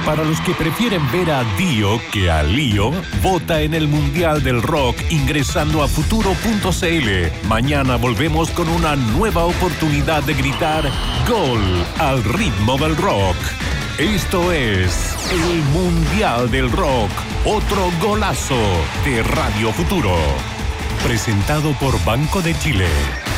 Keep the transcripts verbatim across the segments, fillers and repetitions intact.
Para los que prefieren ver a Dio que a Lío, vota en el Mundial del Rock ingresando a futuro punto c l. Mañana volvemos con una nueva oportunidad de gritar ¡Gol! Al ritmo del rock. Esto es el Mundial del Rock, otro golazo de Radio Futuro. Presentado por Banco de Chile.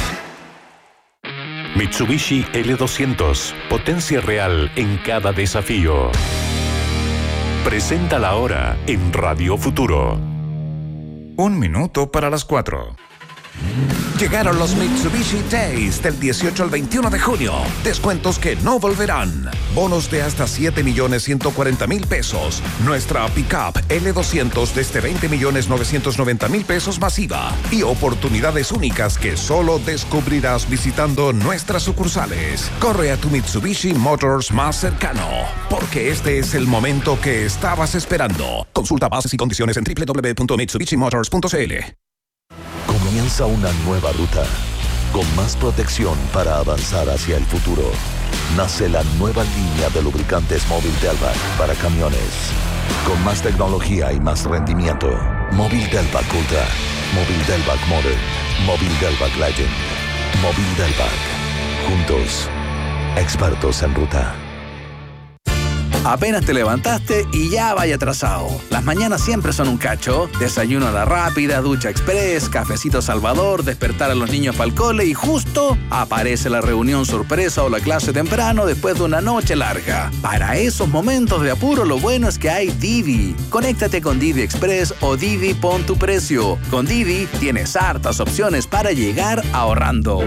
Mitsubishi L doscientos, potencia real en cada desafío. Presenta la hora en Radio Futuro. Un minuto para las cuatro. Llegaron los Mitsubishi Days del dieciocho al veintiuno de junio. Descuentos que no volverán. Bonos de hasta siete millones ciento cuarenta mil pesos. Nuestra pickup L doscientos desde veinte millones novecientos noventa mil pesos masiva. Y oportunidades únicas que solo descubrirás visitando nuestras sucursales. Corre a tu Mitsubishi Motors más cercano, porque este es el momento que estabas esperando. Consulta bases y condiciones en doble u doble u doble u punto mitsubishi motors punto c l. Comienza una nueva ruta, con más protección para avanzar hacia el futuro. Nace la nueva línea de lubricantes Móvil Delvac para camiones. Con más tecnología y más rendimiento. Móvil Delvac Ultra, Móvil Delvac Modern, Móvil Delvac Legend, Móvil Delvac. Juntos, expertos en ruta. Apenas te levantaste y ya vaya atrasado. Las mañanas siempre son un cacho. Desayuno a la rápida, ducha express, cafecito Salvador, despertar a los niños para el cole y justo aparece la reunión sorpresa o la clase temprano después de una noche larga. Para esos momentos de apuro, lo bueno es que hay Didi. Conéctate con Didi Express o Didi Pon tu Precio. Con Didi tienes hartas opciones para llegar ahorrando.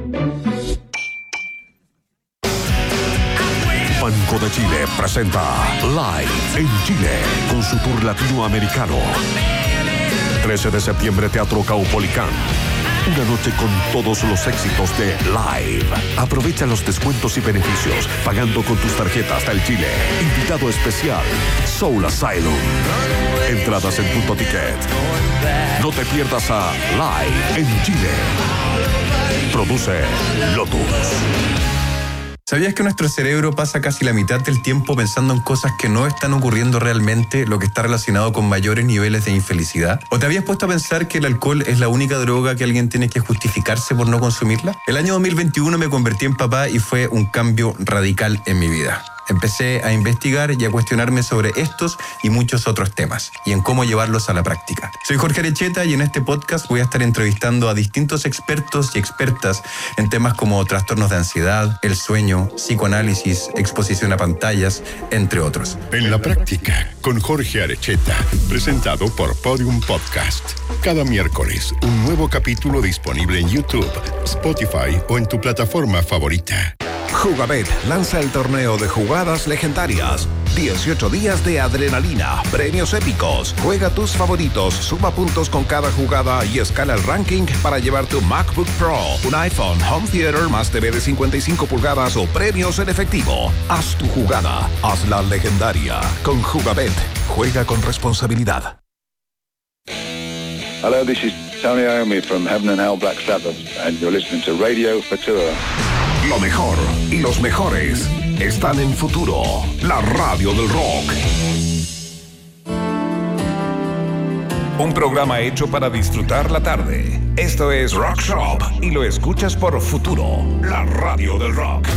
Banco de Chile presenta Live en Chile con su tour latinoamericano. trece de septiembre, Teatro Caupolicán. Una noche con todos los éxitos de Live. Aprovecha los descuentos y beneficios pagando con tus tarjetas del Chile. Invitado especial, Soul Asylum. Entradas en Punto Ticket. No te pierdas a Live en Chile. Produce Lotus. ¿Sabías que nuestro cerebro pasa casi la mitad del tiempo pensando en cosas que no están ocurriendo realmente, lo que está relacionado con mayores niveles de infelicidad? ¿O te habías puesto a pensar que el alcohol es la única droga que alguien tiene que justificarse por no consumirla? El año dos mil veintiuno me convertí en papá y fue un cambio radical en mi vida. Empecé a investigar y a cuestionarme sobre estos y muchos otros temas y en cómo llevarlos a la práctica. Soy Jorge Arecheta y en este podcast voy a estar entrevistando a distintos expertos y expertas en temas como trastornos de ansiedad, el sueño, psicoanálisis, exposición a pantallas, entre otros. En la práctica, con Jorge Arecheta, presentado por Podium Podcast. Cada miércoles, un nuevo capítulo disponible en YouTube, Spotify o en tu plataforma favorita. Jugabet lanza el torneo de jugadas legendarias. dieciocho días de adrenalina, premios épicos. Juega tus favoritos, suma puntos con cada jugada y escala el ranking para llevar tu MacBook Pro, un iPhone, home theater más T V de cincuenta y cinco pulgadas o premios en efectivo. Haz tu jugada, hazla legendaria. Con Jugabet, juega con responsabilidad. Hello, this is Tony Iommi from Heaven and Hell Black Sabbath, and you're listening to Radio Futuro. Lo mejor y los mejores están en Futuro, la radio del rock. Un programa hecho para disfrutar la tarde. Esto es Rock Shop y lo escuchas por Futuro, la radio del rock.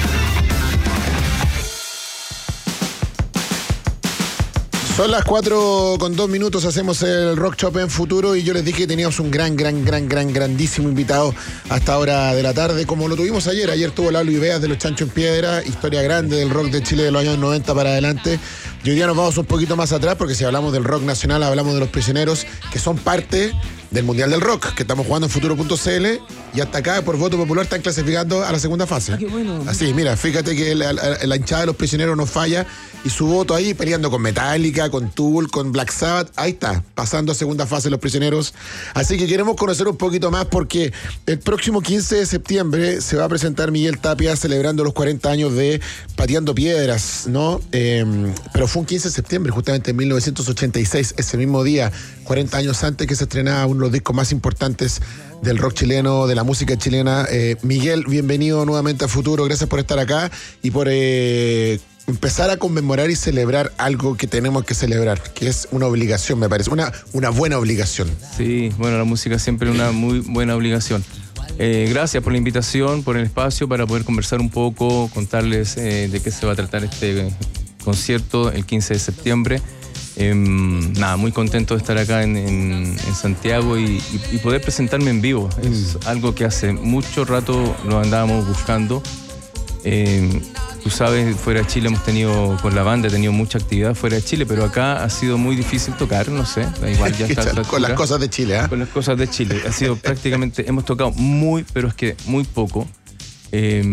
Son las cuatro con dos minutos, hacemos el Rock Shop en Futuro y yo les dije que teníamos un gran, gran, gran, gran, grandísimo invitado a esta hora de la tarde, como lo tuvimos ayer. Ayer tuvo Lalo Ibeas de Los Chancho en Piedra, historia grande del rock de Chile de los años noventa para adelante. Y hoy día nos vamos un poquito más atrás, porque si hablamos del rock nacional, hablamos de Los Prisioneros, que son parte del Mundial del Rock, que estamos jugando en futuro punto c l, y hasta acá, por voto popular, están clasificando a la segunda fase. Ah, qué bueno. Así, mira, fíjate que la, la, la hinchada de Los Prisioneros no falla, y su voto ahí peleando con Metallica, con Tool, con Black Sabbath, ahí está, pasando a segunda fase Los Prisioneros. Así que queremos conocer un poquito más, porque el próximo quince de septiembre se va a presentar Miguel Tapia celebrando los cuarenta años de Pateando Piedras, ¿no? Eh, pero fue un quince de septiembre, justamente en mil novecientos ochenta y seis, ese mismo día, cuarenta años antes que se estrenaba uno de los discos más importantes del rock chileno, de la música chilena. Eh, Miguel, bienvenido nuevamente a Futuro, gracias por estar acá y por eh, empezar a conmemorar y celebrar algo que tenemos que celebrar, que es una obligación, me parece, una, una buena obligación. Sí, bueno, la música siempre es una muy buena obligación. Eh, gracias por la invitación, por el espacio para poder conversar un poco, contarles eh, de qué se va a tratar este eh, concierto el quince de septiembre. Eh, nada, muy contento de estar acá en, en, en Santiago y, y, y poder presentarme en vivo. Es mm. algo que hace mucho rato lo andábamos buscando. Eh, tú sabes, fuera de Chile hemos tenido, con la banda, he tenido mucha actividad fuera de Chile, pero acá ha sido muy difícil tocar, no sé, igual ya está. Con las cosas de Chile, ¿eh? Con las cosas de Chile. Ha sido prácticamente, hemos tocado muy, pero es que muy poco. Eh,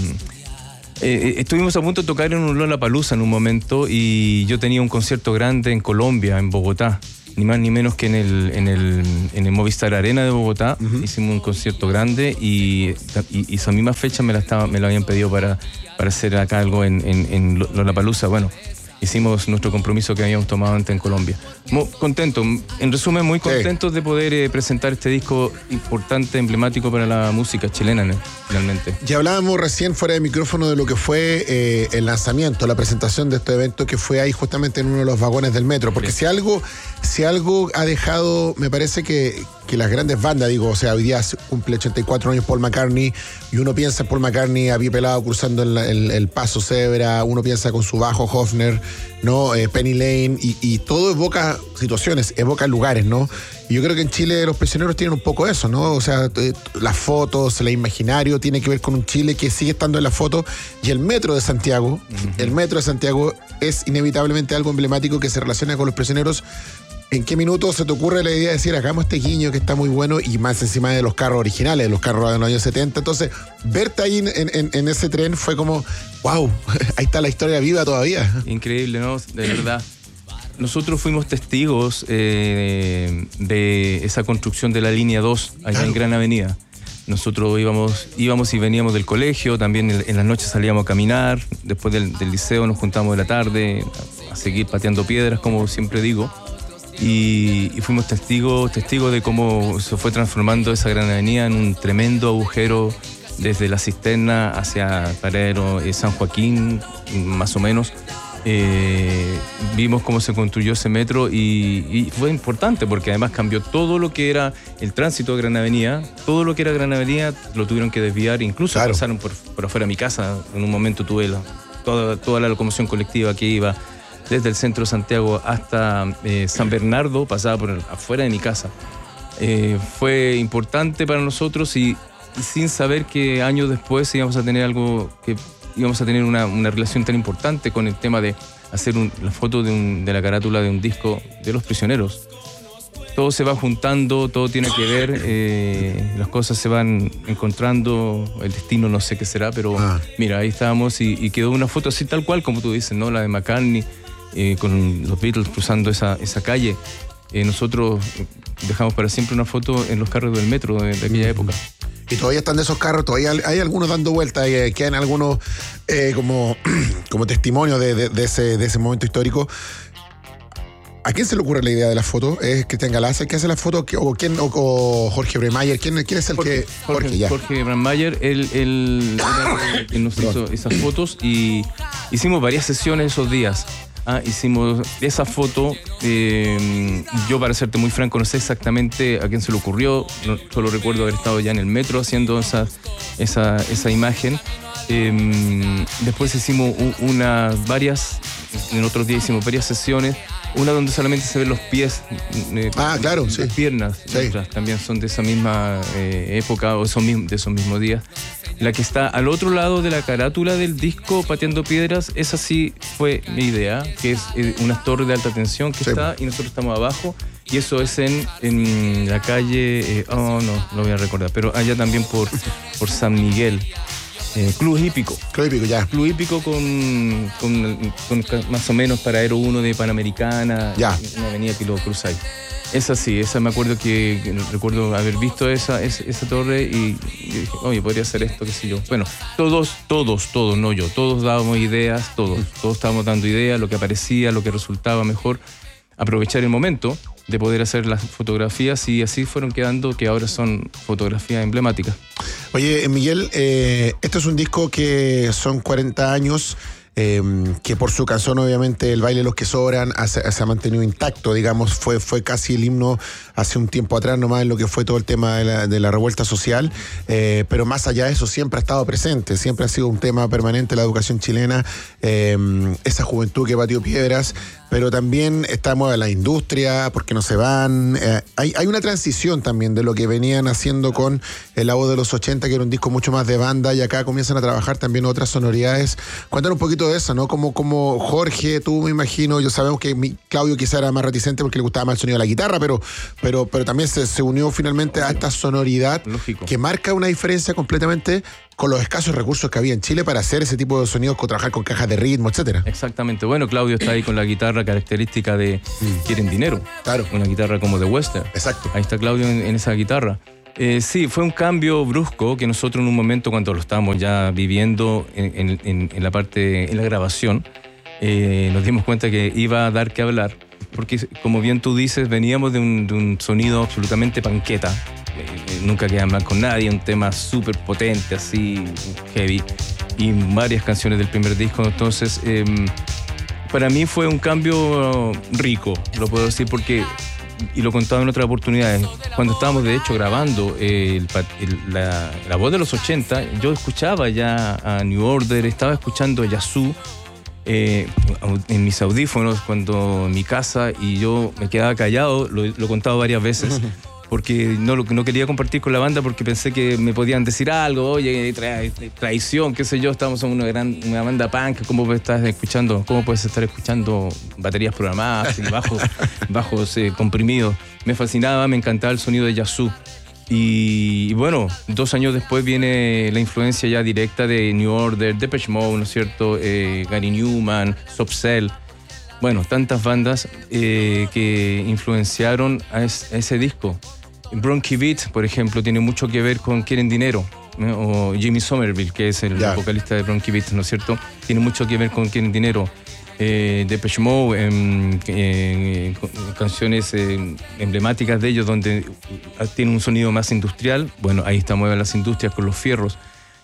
eh, estuvimos a punto de tocar en un Lollapalooza en un momento y yo tenía un concierto grande en Colombia, en Bogotá. Ni más ni menos que en el, en el, en el Movistar Arena de Bogotá. Uh-huh. Hicimos un concierto grande y, y, y esa misma fecha me la, estaba, me la habían pedido para, para hacer acá algo en, en, en Lollapalooza. Bueno, hicimos nuestro compromiso que habíamos tomado antes en Colombia. Muy contento, en resumen, muy contentos sí. de poder eh, presentar este disco importante, emblemático para la música chilena, ¿no? Finalmente. Ya hablábamos recién fuera de micrófono de lo que fue eh, el lanzamiento, la presentación de este evento que fue ahí justamente en uno de los vagones del metro, porque sí. si algo si algo ha dejado, me parece que, que las grandes bandas, digo, o sea, hoy día cumple ochenta y cuatro años Paul McCartney y uno piensa en Paul McCartney a pie pelado cruzando el, el, el paso Cebra, uno piensa con su bajo Hofner, ¿no? Eh, Penny Lane y, y todo evoca situaciones, evoca lugares, ¿no? Y yo creo que en Chile Los Prisioneros tienen un poco eso, ¿no? O sea, eh, las fotos, el imaginario tiene que ver con un Chile que sigue estando en la foto y el metro de Santiago, uh-huh. el metro de Santiago es inevitablemente algo emblemático que se relaciona con Los Prisioneros. ¿En qué minuto se te ocurre la idea de decir, hagamos este guiño que está muy bueno y más encima de los carros originales, de los carros de los años setenta? Entonces, verte ahí en, en, en ese tren fue como, wow, ahí está la historia viva todavía. Increíble, ¿no? De verdad. Nosotros fuimos testigos eh, de esa construcción de la línea dos allá claro. en Gran Avenida. Nosotros íbamos, íbamos y veníamos del colegio, también en, en las noches salíamos a caminar, después del, del liceo nos juntamos de la tarde a, a seguir pateando piedras, como siempre digo. Y, y fuimos testigos testigos de cómo se fue transformando esa Gran Avenida en un tremendo agujero desde la cisterna hacia Paradero eh, San Joaquín, más o menos. Eh, vimos cómo se construyó ese metro y, y fue importante porque además cambió todo lo que era el tránsito de Gran Avenida, todo lo que era Gran Avenida lo tuvieron que desviar, incluso claro. pasaron por, por afuera de mi casa. En un momento tuve la, toda, toda la locomoción colectiva que iba desde el centro de Santiago hasta eh, San Bernardo, pasaba por el, afuera de mi casa. Eh, fue importante para nosotros y, y sin saber que años después íbamos a tener algo, que íbamos a tener una, una relación tan importante con el tema de hacer un, la foto de, un, de la carátula de un disco de Los Prisioneros. Todo se va juntando, todo tiene que ver, eh, las cosas se van encontrando, el destino no sé qué será, pero ah. mira, ahí estábamos y, y quedó una foto así tal cual como tú dices, ¿no? La de McCartney, Eh, con los Beatles cruzando esa, esa calle. Eh, nosotros dejamos para siempre una foto en los carros del metro de, de aquella época. Y todavía están de esos carros, todavía hay algunos dando vueltas, eh, quedan algunos eh, como, como testimonio de, de, de, ese, de ese momento histórico. ¿A quién se le ocurre la idea de la foto? ¿Es Cristian Galaz el que hace la foto? ¿O, quién, o, o Jorge Brandmeier? ¿Quién, ¿Quién es el Jorge, que...? Jorge, Jorge, ya. Jorge Brandmeier, él, él, él, él nos hizo esas fotos y hicimos varias sesiones esos días. Ah, hicimos esa foto, eh, yo para serte muy franco no sé exactamente a quién se le ocurrió, no, solo recuerdo haber estado ya en el metro haciendo esa, esa, esa imagen. Eh, después hicimos una, varias, en otros días hicimos varias sesiones, una donde solamente se ven los pies, eh, ah, claro, las sí. piernas, sí. Otras también son de esa misma eh, época o son de esos mismos días. La que está al otro lado de la carátula del disco Pateando Piedras, esa sí fue mi idea, que es una torre de alta tensión que sí. está y nosotros estamos abajo y eso es en, en la calle, eh, oh no, no voy a recordar, pero allá también por, por San Miguel. Eh, Club Hípico. Club Hípico, ya. Club Hípico con, con, con más o menos Paradero uno de Panamericana, ya. Una avenida que lo cruza ahí. Esa sí, esa me acuerdo que, que recuerdo haber visto esa, esa, esa torre y, y dije, oye, podría hacer esto, qué sé yo. Bueno, todos, todos, todos, no yo, todos dábamos ideas, todos, todos estábamos dando ideas, lo que aparecía, lo que resultaba mejor, aprovechar el momento de poder hacer las fotografías y así fueron quedando, que ahora son fotografías emblemáticas. Oye, Miguel, eh, esto es un disco que son cuarenta años. eh, que por su canción obviamente El baile de los que sobran se, se ha mantenido intacto, digamos, fue, fue casi el himno hace un tiempo atrás nomás en lo que fue todo el tema de la, de la revuelta social, eh, pero más allá de eso siempre ha estado presente, siempre ha sido un tema permanente la educación chilena, eh, esa juventud que batió piedras, pero también estamos en la industria, porque no se van. Eh, hay, hay una transición también de lo que venían haciendo con el La Voz de los ochenta, que era un disco mucho más de banda, y acá comienzan a trabajar también otras sonoridades. Cuéntanos un poquito de eso, ¿no? Como, como Jorge, tú me imagino, yo sabemos que mi, Claudio quizá era más reticente porque le gustaba más el sonido de la guitarra, pero, pero, pero también se, se unió finalmente a esta sonoridad. Lógico. Que marca una diferencia completamente con los escasos recursos que había en Chile para hacer ese tipo de sonidos, con trabajar con cajas de ritmo, etcétera. Exactamente. Bueno, Claudio está ahí con la guitarra característica de mm. Quieren Dinero. Claro. Una guitarra como de western. Exacto. Ahí está Claudio en, en esa guitarra. Eh, sí, fue un cambio brusco que nosotros en un momento, cuando lo estábamos ya viviendo en, en, en la parte, en la grabación, eh, nos dimos cuenta que iba a dar que hablar, porque como bien tú dices, veníamos de un, de un sonido absolutamente panqueta. Eh, nunca quedan mal con nadie, un tema súper potente, así, heavy, y varias canciones del primer disco. Entonces, eh, para mí fue un cambio rico, lo puedo decir, porque, y lo he contado en otras oportunidades, cuando estábamos de hecho grabando eh, el, el, la, la Voz de los ochenta, yo escuchaba ya a New Order, estaba escuchando a Yazoo eh, en mis audífonos cuando en mi casa, y yo me quedaba callado, lo, lo he contado varias veces, porque no, no quería compartir con la banda porque pensé que me podían decir algo, oye, tra traición, qué sé yo, estamos en una, gran, una banda punk, ¿cómo estás escuchando? ¿Cómo puedes estar escuchando baterías programadas y bajos, bajos eh, comprimidos? Me fascinaba, me encantaba el sonido de Yazoo. Y, y bueno, dos años después viene la influencia ya directa de New Order, Depeche Mode, ¿no es cierto? Eh, Gary Newman, Soft Cell. Bueno, tantas bandas eh, que influenciaron a, es, a ese disco. Bronchi Beat, por ejemplo, tiene mucho que ver con Quieren Dinero, ¿no? O Jimmy Somerville, que es el yeah. vocalista de Bronchi Beat, ¿no es cierto? Tiene mucho que ver con Quieren Dinero. Eh, Depeche Mode, eh, eh, canciones eh, emblemáticas de ellos donde tiene un sonido más industrial. Bueno, ahí está Mueven las Industrias con Los Fierros.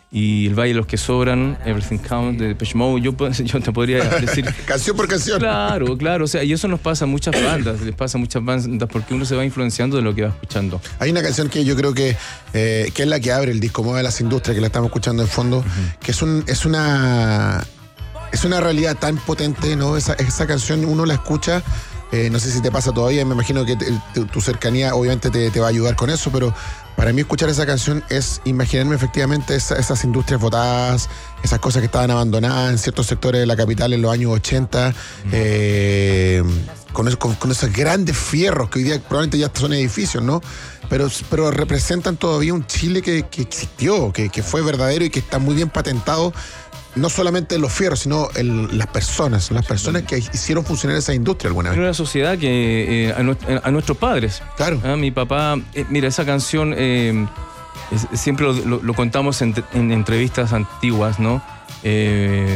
Y El baile de los que sobran, Everything Counts, de Depeche Mode, yo, yo te podría decir... canción por canción. Claro, claro, o sea, y eso nos pasa a muchas bandas, les pasa a muchas bandas porque uno se va influenciando de lo que va escuchando. Hay una canción que yo creo que, eh, que es la que abre el disco, Mueve las Industrias, que la estamos escuchando en fondo, uh-huh. que es, un, es una... Es una realidad tan potente, ¿no? Esa, esa canción uno la escucha, eh, no sé si te pasa todavía, me imagino que te, tu, tu cercanía obviamente te, te va a ayudar con eso, pero para mí escuchar esa canción es imaginarme efectivamente esa, esas industrias botadas, esas cosas que estaban abandonadas en ciertos sectores de la capital en los años ochenta, mm. eh, con, eso, con, con esos grandes fierros que hoy día probablemente ya son edificios, ¿no? Pero, pero representan todavía un Chile que, que existió, que, que fue verdadero y que está muy bien patentado. No solamente los fierros, sino el, las personas, las personas que hicieron funcionar esa industria alguna vez. Era una sociedad que eh, a, nu a nuestros padres. Claro. ¿Ah? Mi papá, eh, mira, esa canción eh, es, siempre lo, lo, lo contamos en, en entrevistas antiguas, ¿no? Eh,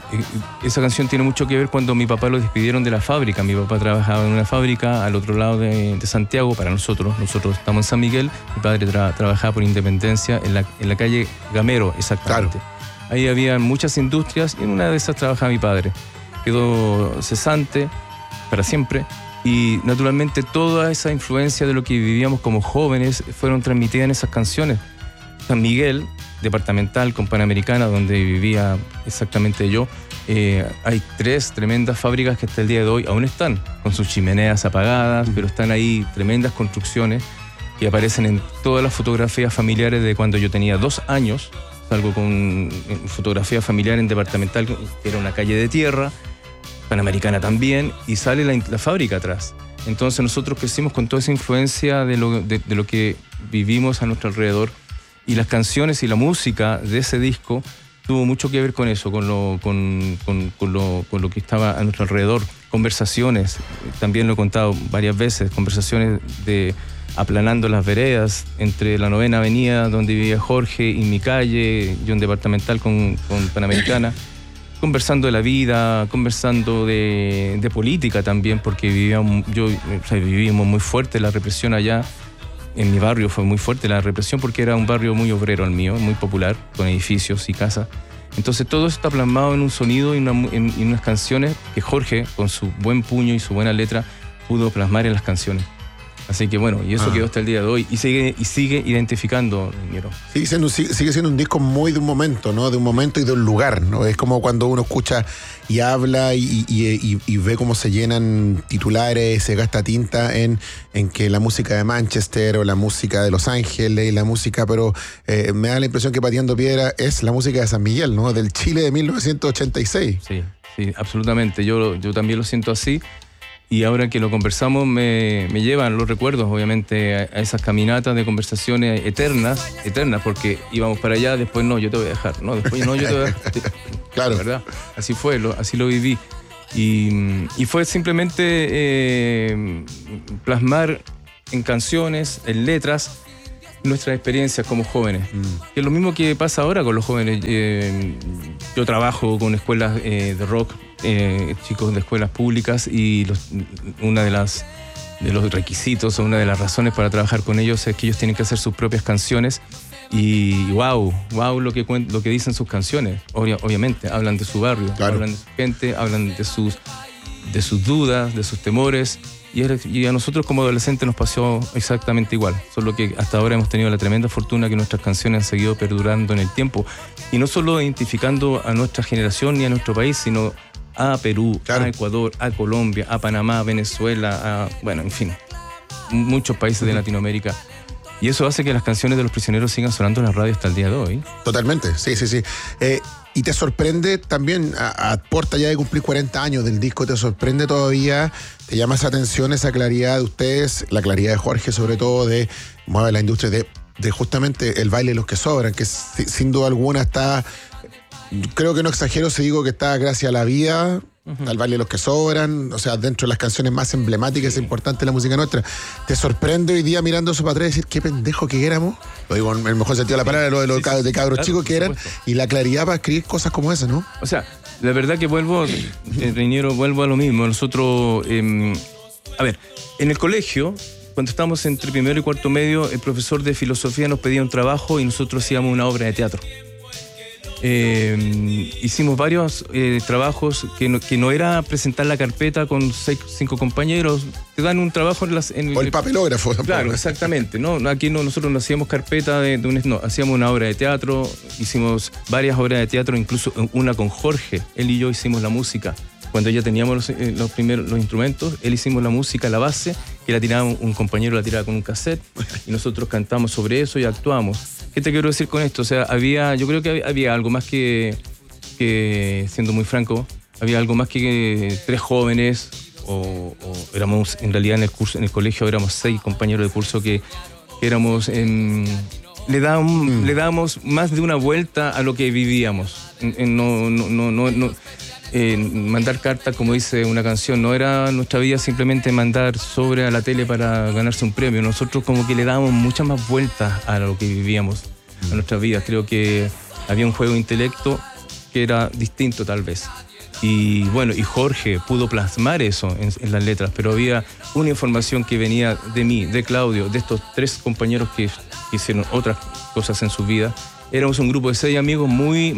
esa canción tiene mucho que ver cuando mi papá lo despidieron de la fábrica. Mi papá trabajaba en una fábrica al otro lado de, de Santiago, para nosotros. Nosotros estamos en San Miguel. Mi padre tra trabajaba por Independencia en la, en la calle Gamero, exactamente. Claro. Ahí había muchas industrias y en una de esas trabajaba mi padre. Quedó cesante para siempre y naturalmente toda esa influencia de lo que vivíamos como jóvenes fueron transmitidas en esas canciones. San Miguel, departamental con Panamericana, donde vivía exactamente yo, eh, hay tres tremendas fábricas que hasta el día de hoy aún están, con sus chimeneas apagadas, pero están ahí tremendas construcciones que aparecen en todas las fotografías familiares de cuando yo tenía dos años. Salgo con fotografía familiar en departamental, que era una calle de tierra, Panamericana también, y sale la, la fábrica atrás. Entonces nosotros crecimos con toda esa influencia de lo, de, de lo que vivimos a nuestro alrededor, y las canciones y la música de ese disco tuvo mucho que ver con eso, con lo, con, con, con lo, con lo que estaba a nuestro alrededor. Conversaciones, también lo he contado varias veces, conversaciones de... aplanando las veredas entre la Novena Avenida, donde vivía Jorge, y mi calle, yo en departamental con, con Panamericana, conversando de la vida, conversando de, de política también, porque vivíamos, yo, o sea, vivíamos muy fuerte la represión allá. En mi barrio fue muy fuerte la represión porque era un barrio muy obrero el mío, muy popular, con edificios y casas. Entonces todo está plasmado en un sonido y, una, en, en unas canciones que Jorge, con su buen puño y su buena letra, pudo plasmar en las canciones. Así que bueno, y eso ah. quedó hasta el día de hoy y sigue, y sigue identificando, Ñero. Sigue siendo, sigue, sigue siendo un disco muy de un momento, ¿no? De un momento y de un lugar, ¿no? Es como cuando uno escucha y habla y, y, y, y ve cómo se llenan titulares, se gasta tinta en, en que la música de Manchester o la música de Los Ángeles y la música, pero eh, me da la impresión que Pateando Piedra es la música de San Miguel, ¿no? Del Chile de mil novecientos ochenta y seis. Sí, sí, absolutamente. Yo, yo también lo siento así. Y ahora que lo conversamos me, me llevan los recuerdos, obviamente, a, a esas caminatas de conversaciones eternas, eternas, porque íbamos para allá, después no, yo te voy a dejar, no, después no, yo te voy a dejar. Claro. ¿Verdad? Así fue, lo, así lo viví. Y, y fue simplemente eh, plasmar en canciones, en letras, nuestras experiencias como jóvenes. Mm. Que es lo mismo que pasa ahora con los jóvenes. Eh, yo trabajo con escuelas eh, de rock, eh, chicos de escuelas públicas, y los, una de las de los requisitos o una de las razones para trabajar con ellos es que ellos tienen que hacer sus propias canciones. Y wow, wow lo que, lo que dicen sus canciones. Obvia, obviamente, hablan de su barrio, claro. hablan de su gente, hablan de sus, de sus dudas, de sus temores. Y a nosotros como adolescentes nos pasó exactamente igual, solo que hasta ahora hemos tenido la tremenda fortuna que nuestras canciones han seguido perdurando en el tiempo, y no solo identificando a nuestra generación ni a nuestro país, sino a Perú, claro. a Ecuador, a Colombia, a Panamá, a Venezuela, a, bueno, en fin, muchos países de Latinoamérica. Y eso hace que las canciones de Los Prisioneros sigan sonando en la radio hasta el día de hoy. Totalmente, sí, sí, sí. Eh, y te sorprende también, a, a puerta ya de cumplir cuarenta años del disco, te sorprende todavía, te llama esa atención, esa claridad de ustedes, la claridad de Jorge sobre todo, de mueve la industria, de, de justamente el baile de los que sobran, que sin duda alguna está, creo que no exagero si digo que está gracias a la vida, uh-huh. al baile de los que sobran, o sea, dentro de las canciones más emblemáticas sí. e importantes de la música nuestra. ¿Te sorprende hoy día mirando eso para atrás y decir qué pendejo que éramos? Lo digo en el mejor sentido de la palabra, lo de los sí, sí, de cabros claro, chicos que eran, y la claridad para escribir cosas como esa, ¿no? O sea, la verdad que vuelvo, eh, Reñero, vuelvo a lo mismo. Nosotros, eh, a ver, en el colegio, cuando estábamos entre primero y cuarto medio, el profesor de filosofía nos pedía un trabajo y nosotros hacíamos una obra de teatro. Eh, hicimos varios eh, trabajos que no, que no era presentar la carpeta con seis, cinco compañeros, te dan un trabajo en las... En o el papelógrafo. Claro, exactamente, ¿no? Aquí no, nosotros no hacíamos carpeta, de, de un, no, hacíamos una obra de teatro, hicimos varias obras de teatro, incluso una con Jorge, él y yo hicimos la música. Cuando ya teníamos los, eh, los primeros los instrumentos, él hicimos la música, la base, que la tiraba un, un compañero, la tiraba con un cassette, y nosotros cantamos sobre eso y actuamos. ¿Qué te quiero decir con esto? O sea, había, yo creo que había, había algo más que, que, siendo muy franco, había algo más que tres jóvenes, o, o éramos, en realidad en el curso, en el colegio éramos seis compañeros de curso que, que éramos, en, le, dábamos, mm. le dábamos más de una vuelta a lo que vivíamos. En, en, no, no, no, no, no Eh, mandar cartas, como dice una canción, no era nuestra vida simplemente mandar sobre a la tele para ganarse un premio. Nosotros como que le dábamos muchas más vueltas a lo que vivíamos, a nuestras vidas. Creo que había un juego de intelecto que era distinto tal vez. Y bueno, y Jorge pudo plasmar eso en, en las letras, pero había una información que venía de mí, de Claudio, de estos tres compañeros que, que hicieron otras cosas en su vida. Éramos un grupo de seis amigos muy,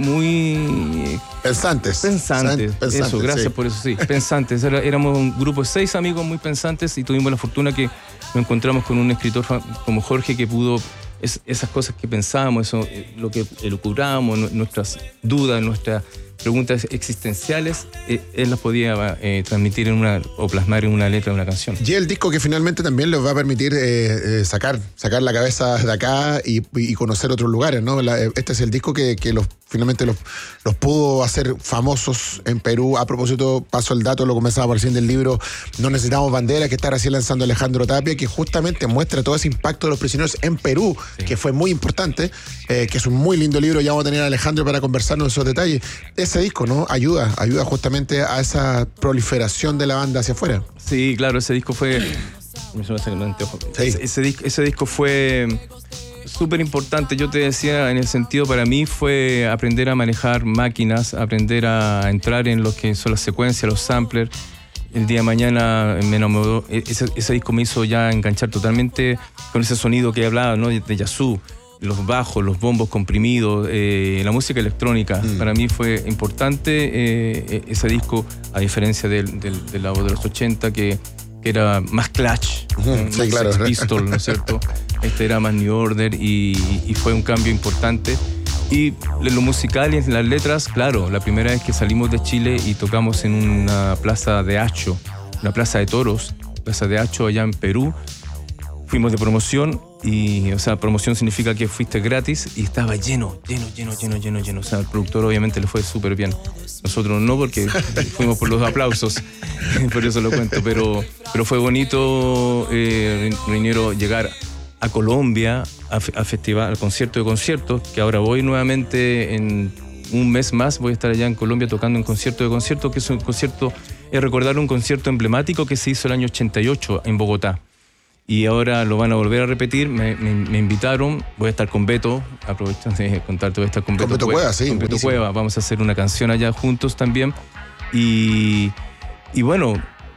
muy... Pensantes. Pensantes, pensantes eso, gracias sí. por eso, sí. Pensantes. Era, éramos un grupo de seis amigos muy pensantes y tuvimos la fortuna que nos encontramos con un escritor como Jorge que pudo... Es, esas cosas que pensábamos, eso, lo que elucubrábamos, nuestras dudas, nuestras preguntas existenciales, eh, él las podía eh, transmitir en una, o plasmar en una letra de una canción. Y el disco que finalmente también les va a permitir eh, eh, sacar, sacar la cabeza de acá y, y conocer otros lugares, ¿no? La, este es el disco que, que los, finalmente los, los pudo hacer famosos en Perú. A propósito, paso el dato, lo comenzaba por recién del libro No Necesitamos Bandera, que está recién lanzando Alejandro Tapia, que justamente muestra todo ese impacto de Los Prisioneros en Perú, sí. que fue muy importante, eh, que es un muy lindo libro. Ya vamos a tener a Alejandro para conversarnos de esos detalles. Ese disco, ¿no? Ayuda, ayuda justamente a esa proliferación de la banda hacia afuera. Sí, claro, ese disco fue... Sí. Ese, ese, disco, ese disco fue súper importante. Yo te decía, en el sentido, para mí fue aprender a manejar máquinas, aprender a entrar en lo que son las secuencias, los samplers. El día de mañana me enamoró. Ese, ese disco me hizo ya enganchar totalmente con ese sonido que hablaba, ¿no? De Yazoo. los bajos, los bombos comprimidos, eh, la música electrónica. Mm. Para mí fue importante eh, ese disco, a diferencia del, del, del lado de los ochenta, que, que era más Clash, uh-huh, sí, más claro. Sex Pistols, ¿no es cierto? Este era más New Order y, y fue un cambio importante. Y en lo musical y en las letras, claro, la primera vez que salimos de Chile y tocamos en una plaza de Hacho, una plaza de toros, plaza de Hacho allá en Perú, fuimos de promoción y, o sea, promoción significa que fuiste gratis y estaba lleno, lleno, lleno, lleno, lleno, lleno. O sea, al productor obviamente le fue súper bien. Nosotros no, porque fuimos por los aplausos, por eso lo cuento, pero, pero fue bonito, eh, Reñero, llegar a Colombia, a, a festival, al concierto de conciertos, que ahora voy nuevamente en un mes más, voy a estar allá en Colombia tocando un concierto de conciertos, que es un concierto, es recordar un concierto emblemático que se hizo el año ochenta y ocho en Bogotá. Y ahora lo van a volver a repetir, me, me, me invitaron, voy a estar con Beto, aprovecho de contarte, voy a estar con Beto, con Beto Cueva, Cueva, sí, con Beto Cueva, vamos a hacer una canción allá juntos también. Y, y bueno,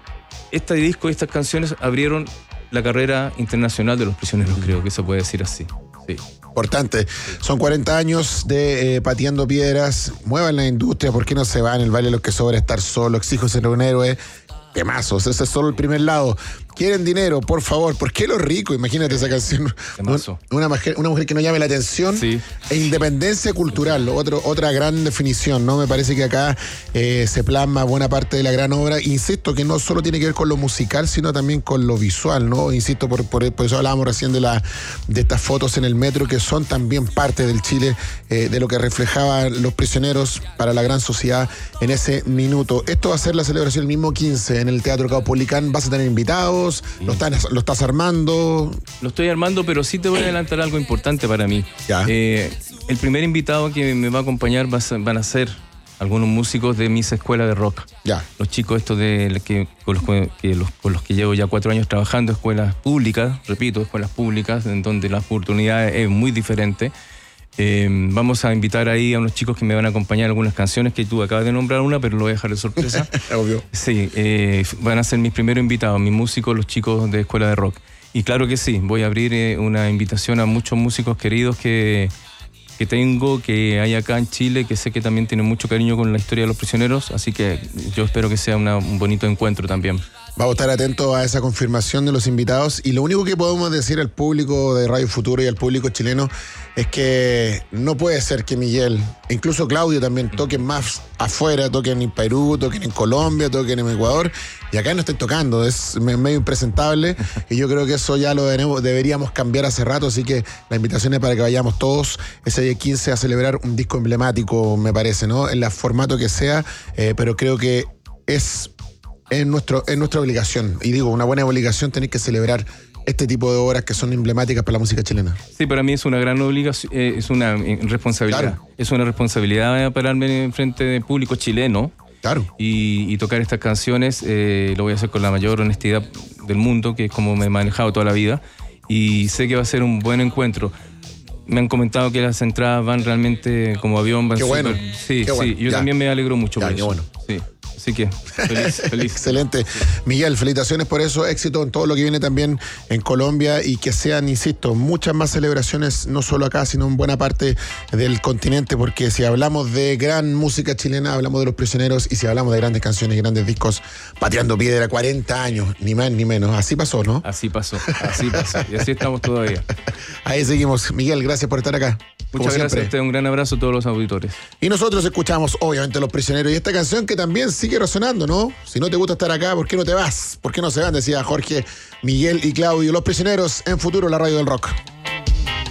este disco y estas canciones abrieron la carrera internacional de Los Prisioneros, creo que se puede decir así. Sí. Importante. Son cuarenta años de eh, pateando piedras. Muevan la industria, ¿por qué no se van? El baile de los que sobra estar solo. Exijo ser un héroe. Temazos, ese es solo el primer lado. Quieren dinero, por favor. ¿Por qué lo rico? Imagínate esa canción. Temazo. Una mujer, una mujer que no llame la atención. Sí. E independencia cultural, otro, otra gran definición, ¿no? Me parece que acá eh, se plasma buena parte de la gran obra. Insisto que no solo tiene que ver con lo musical, sino también con lo visual, ¿no? Insisto, por, por, por eso hablábamos recién de, la, de estas fotos en el metro, que son también parte del Chile, eh, de lo que reflejaban Los Prisioneros para la gran sociedad en ese minuto. Esto va a ser la celebración el mismo quince en el Teatro Caupolicán. ¿Vas a tener invitados? Sí. ¿Lo, estás, ¿Lo estás armando? Lo estoy armando, pero sí te voy a adelantar algo importante para mí. Ya. Eh, el primer invitado que me va a acompañar va a ser, van a ser algunos músicos de mis escuelas de rock. Ya. Los chicos estos de que, con, los, que los, con los que llevo ya cuatro años trabajando, escuelas públicas, repito, escuelas públicas, en donde la oportunidad es muy diferente. Eh, vamos a invitar ahí a unos chicos que me van a acompañar algunas canciones que tú acabas de nombrar una, pero lo voy a dejar de sorpresa. Obvio. Sí, eh, van a ser mis primeros invitados, mis músicos, los chicos de escuela de rock. Y claro que sí, voy a abrir eh, una invitación a muchos músicos queridos que, que tengo, que hay acá en Chile, que sé que también tienen mucho cariño con la historia de Los Prisioneros, así que yo espero que sea una, un bonito encuentro también. Vamos a estar atentos a esa confirmación de los invitados, y lo único que podemos decir al público de Radio Futuro y al público chileno es que no puede ser que Miguel, e incluso Claudio también, toquen más afuera, toquen en Perú, toquen en Colombia, toquen en Ecuador, y acá no estén tocando. Es medio impresentable, y yo creo que eso ya lo deberíamos cambiar hace rato, así que la invitación es para que vayamos todos ese día quince a celebrar un disco emblemático, me parece, ¿no? En el formato que sea, eh, pero creo que es... Es, nuestro, es nuestra obligación, y digo, una buena obligación tener que celebrar este tipo de obras que son emblemáticas para la música chilena. Sí, para mí es una gran obligación, eh, es una responsabilidad. Claro. Es una responsabilidad pararme en frente del público chileno. Claro. Y, y tocar estas canciones, eh, lo voy a hacer con la mayor honestidad del mundo, que es como me he manejado toda la vida, y sé que va a ser un buen encuentro. Me han comentado que las entradas van realmente como avión. Van qué super, bueno. Sí, qué bueno. sí, yo ya. también me alegro mucho ya, por qué eso. Bueno. Sí. Así que, feliz, feliz. Excelente. Miguel, felicitaciones por eso, éxito en todo lo que viene también en Colombia, y que sean, insisto, muchas más celebraciones, no solo acá, sino en buena parte del continente, porque si hablamos de gran música chilena, hablamos de Los Prisioneros, y si hablamos de grandes canciones y grandes discos, pateando piedra, cuarenta años, ni más ni menos. Así pasó, ¿no? Así pasó, así pasó. Y así estamos todavía. Ahí seguimos. Miguel, gracias por estar acá. Muchas gracias a usted, un gran abrazo a todos los auditores. Y nosotros escuchamos, obviamente, Los Prisioneros, y esta canción que también sigue resonando, ¿no? Si no te gusta estar acá, ¿por qué no te vas? ¿Por qué no se van? Decía Jorge, Miguel y Claudio. Los Prisioneros en Futuro, la radio del rock.